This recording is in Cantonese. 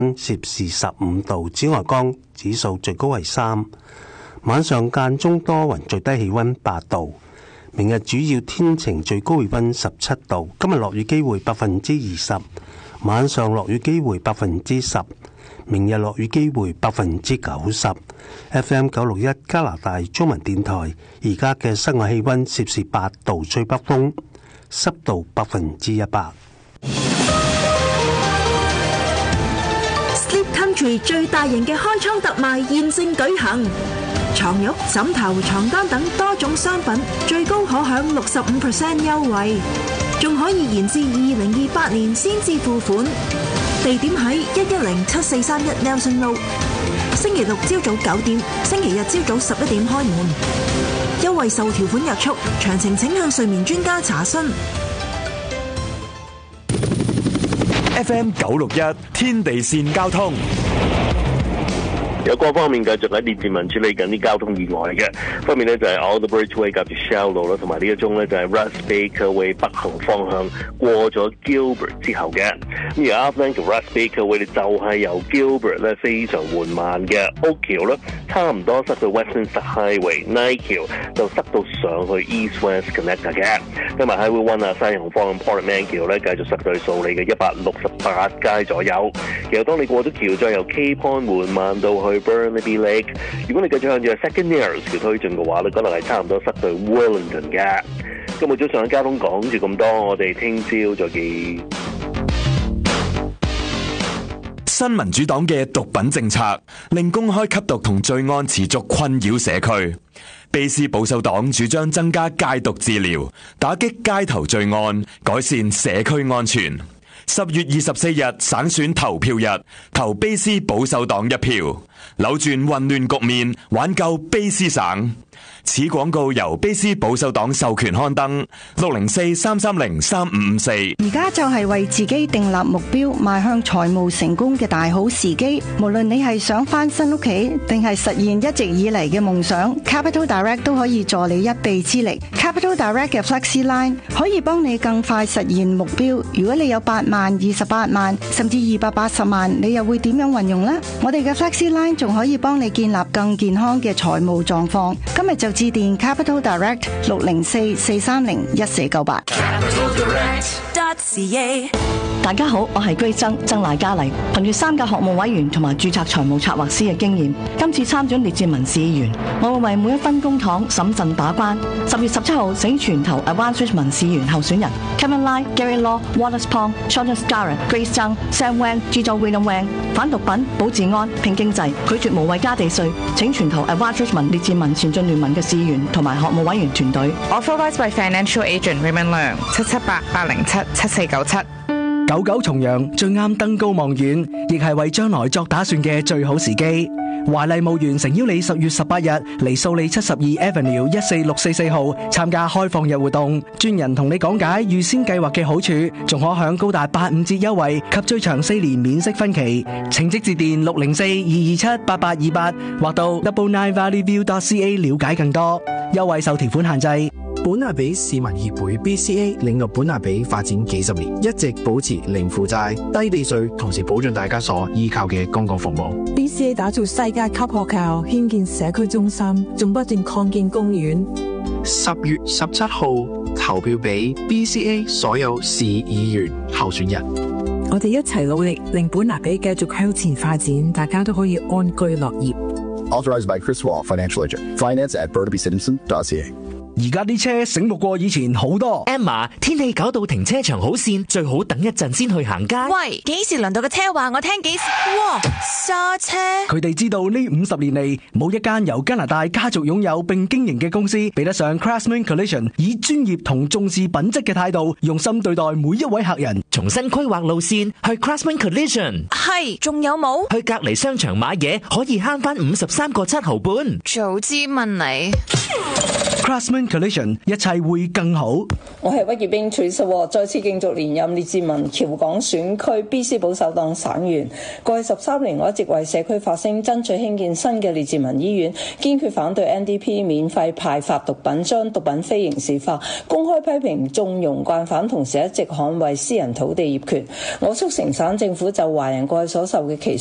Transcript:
攝氏15度，紫外光指數最高為3。晚上間中多雲，最低氣溫8度。明日主要天晴，最高氣溫17度。今日落雨機會20%，晚上落雨機會10%，明日落雨機會90%。FM 961加拿大中文電台，而家嘅室外氣溫攝氏8度，吹北風，濕度100%。 Sleep Country 最大型嘅開倉特賣現正舉行，床褥、枕頭、床單等多種商品最高可享65% 優惠，仲可以延至2028年先至付款。地點喺1107431 Nelson Road， 星期六朝早9點，星期日朝早11點開門。優惠受條款約束，詳情請向睡眠專家查詢。 FM 961天地線交通。 有各方面繼續喺列治文處理緊啲交通意外嘅，方面呢就係 Alderbridge Way 夾住 Shell 路啦，同埋呢一宗呢就係 Russ Baker Way 北行方向過咗 Gilbert 之後嘅。咁而 Upland 同 Russ Baker Way 就係由 Gilbert 咧非常緩慢嘅，Oak 橋咧差唔多塞到 Westminster Highway，Knight 橋就塞到上去 East West Connector 嘅。今日 Highway 1啊西行方向 Portman 橋咧繼續塞到去數理嘅168街左右。其實當你過咗橋再由 Cape Point 緩慢到去Burnaby Lake， 如果你繼續向住 Second Narrows 橋推進嘅話咧，可能係差唔多塞到 Wellington 嘅。今日早上嘅交通講住咁多，我哋聽朝再見。 新民主黨嘅毒品政策令公開吸毒同罪案持續困擾社區。卑斯保守黨主張增加戒毒治療，打擊街頭罪案，改善社區安全。10月24日省選投票日，投卑斯保守黨一票，扭轉混亂局面，挽救卑斯省。此廣告由卑斯保守黨授權刊登，604-330-3554。 而家就係為自己訂立目標，邁向財務成功嘅大好時機。無論你係想翻新屋企，定係實現一直以嚟嘅夢想， Capital Direct 都可以助你一臂之力。Capital Direct 嘅 Flexi Line 可以幫你更快實現目標。如果你有8萬、28萬，甚至280萬，你又會點樣運用呢？我哋嘅 Flexi Line 仲可以幫你建立更健康嘅財務狀況。今日就致電 Capital Direct 604-430-1498。 大家好，我係居曾賴嘉麗，憑住3屆學務委員同埋註冊財務策劃師嘅經驗，今次參選列治文市議員，我會為每一分公帑審慎把關。10月17號請全投 Advanced Richmond 市議員候選人 Kevin Lai、Gary Law、Wallace Pong、Sean Scarrett、Grace Zhang、Sam Wang、Jizo William Wang， 反毒品、保治安、拼經濟，拒絕無謂加地稅。請全投 Advanced Richmond 列治文前進聯盟嘅市議員同埋學務委員團隊。 Authorized by Financial Agent Raymond Leung 778-807-7497。 99重陽最啱登高望遠，亦係為將來作打算嘅最好時機。華麗墓園誠邀你10月18日嚟素里72 Avenue 14644號參加開放日活動，專人同你講解預先計劃嘅好處，仲可享高達85折優惠及最長4年免息分期。請即致電604-227-8828或到 999valleyview.ca 了解更多。優惠受條款限制。 本亞比市民協會 BCA 領導本亞比發展幾十年，一直保持零負債、低地稅，同時保障大家所依靠嘅公共服務。 BCA 打造世界級學校，興建社區中心，仲不斷擴建公園。 10月17號投票俾 BCA 所有市議員候選人。 我哋一齊努力，令本亞比繼續向前發展，大家都可以安居樂業。 Authorized by Chris Wall, Financial Agent. Finance at BurnabyCitizen.ca。 而家啲車醒目過以前好多。 Emma， 天氣搞到停車場好跣，最好等一陣先去行街。 喂，幾時輪到個車話我聽幾時？哇，剎車！ 佢哋知道呢50年嚟，冇一間由加拿大家族擁有並經營嘅公司比得上 Craftsman Collision， 以專業同重視品質嘅態度，用心對待每一位客人。 重新規劃路線去 Craftsman Collision。 係，仲有冇？ 去隔離商場買嘢可以慳翻53個7毫半。 早知問你。 Craftsman Collision， 一切會更好。 我係屈業兵 Teresa， 再次競逐連任列治文僑港選區 BC 保守黨省員。過去13年，我一直為社區發聲，爭取興建新嘅列治文醫院，堅決反對 NDP 免費派發毒品，將毒品非刑事化，公開批評縱容慣犯，同時一直捍衛私人土地業權。我促成省政府就華人過去所受嘅歧